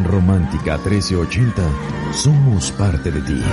Romántica 1380, somos parte de ti.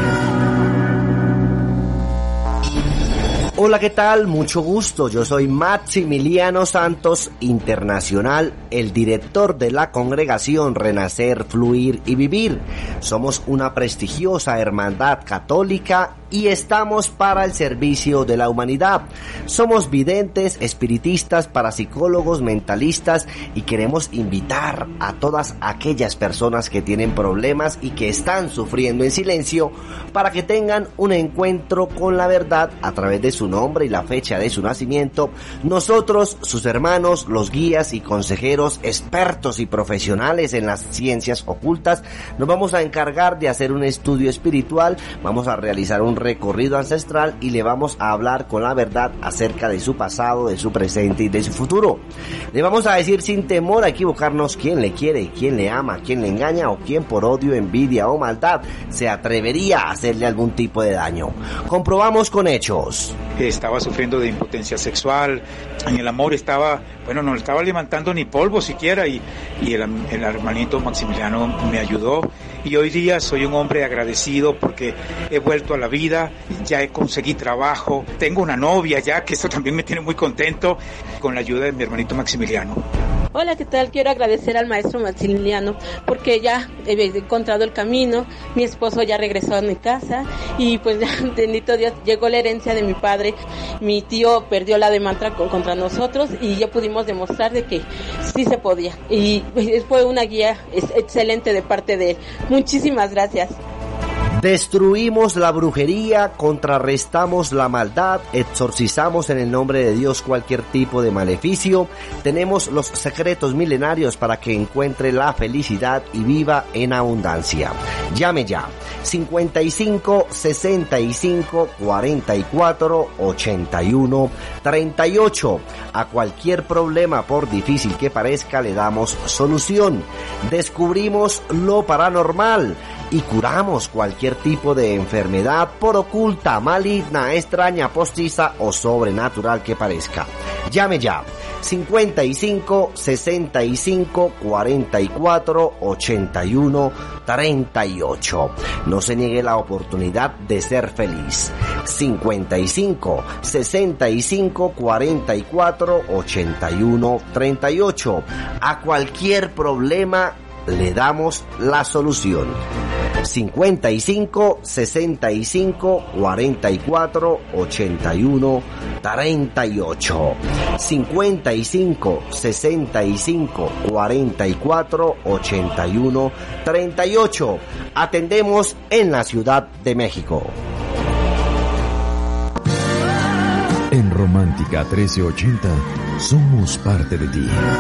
Hola, ¿qué tal? Mucho gusto. Yo soy Maximiliano Santos Internacional, el director de la congregación Renacer, Fluir y Vivir. Somos una prestigiosa hermandad católica y estamos para el servicio de la humanidad. Somos videntes, espiritistas, parapsicólogos, mentalistas y queremos invitar a todas aquellas personas que tienen problemas y que están sufriendo en silencio para que tengan un encuentro con la verdad a través de su nombre y la fecha de su nacimiento. Nosotros, sus hermanos, los guías y consejeros, expertos y profesionales en las ciencias ocultas, nos vamos a encargar de hacer un estudio espiritual, vamos a realizar un recorrido ancestral y le vamos a hablar con la verdad acerca de su pasado, de su presente y de su futuro. Le vamos a decir sin temor a equivocarnos quién le quiere, quién le ama, quién le engaña o quién por odio, envidia o maldad se atrevería a hacerle algún tipo de daño. Comprobamos con hechos. Estaba sufriendo de impotencia sexual, en el amor no estaba levantando ni polvo siquiera y el hermanito Maximiliano me ayudó y hoy día soy un hombre agradecido porque he vuelto a la vida, ya conseguí trabajo, tengo una novia ya, que eso también me tiene muy contento con la ayuda de mi hermanito Maximiliano. Hola, ¿qué tal? Quiero agradecer al maestro Maximiliano porque ya he encontrado el camino, mi esposo ya regresó a mi casa y pues ya, bendito Dios, llegó la herencia de mi padre, mi tío perdió la demanda contra nosotros y ya pudimos demostrar de que sí se podía y fue una guía excelente de parte de él. Muchísimas gracias. Destruimos la brujería, contrarrestamos la maldad, exorcizamos en el nombre de Dios cualquier tipo de maleficio. Tenemos los secretos milenarios para que encuentre la felicidad y viva en abundancia. Llame ya. 55 65 44 81 38. A cualquier problema, por difícil que parezca, le damos solución. Descubrimos lo paranormal y curamos cualquier tipo de enfermedad, por oculta, maligna, extraña, postiza o sobrenatural que parezca. Llame ya. 55 65 44 81 38. No se niegue la oportunidad de ser feliz. 55 65 44 81 38. A cualquier problema le damos la solución. 55 65 44 81 38. 55 65 44 81 38. Atendemos en la Ciudad de México. En Romántica 1380, somos parte de ti.